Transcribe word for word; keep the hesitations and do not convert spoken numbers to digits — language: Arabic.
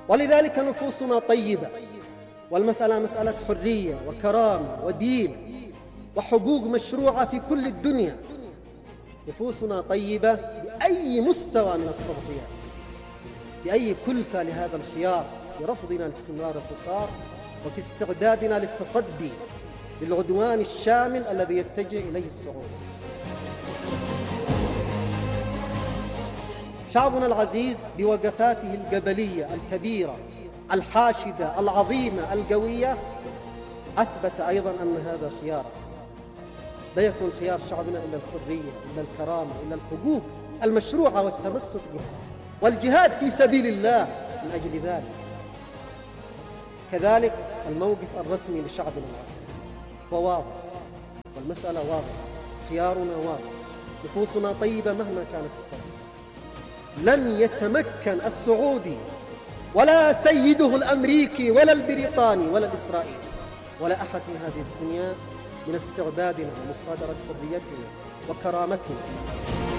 ولذلك نفوسنا طيبة، والمسألة مسألة حرية وكرامة ودين وحقوق مشروعة في كل الدنيا. نفوسنا طيبة بأي مستوى من التضحيات، بأي كلفة لهذا الخيار، برفضنا لاستمرار الحصار وفي استعدادنا للتصدي للعدوان الشامل الذي يتجه إليه الصعود. شعبنا العزيز بوقفاته القبلية الكبيرة الحاشدة العظيمة القوية أثبت أيضا أن هذا خياره. لا يكون خيار شعبنا إلا الحرية، إلا الكرامة، إلا الحقوق المشروعة والتمسك بها والجهاد في سبيل الله من أجل ذلك. كذلك الموقف الرسمي لشعبنا العزيز هو واضح، والمسألة واضحة، خيارنا واضح، نفوسنا طيبة مهما كانت الطريقة. لن يتمكن السعودي ولا سيده الأمريكي ولا البريطاني ولا الإسرائيلي ولا أحد من هذه الدنيا من استعبادنا ومصادرة حريتنا وكرامتنا.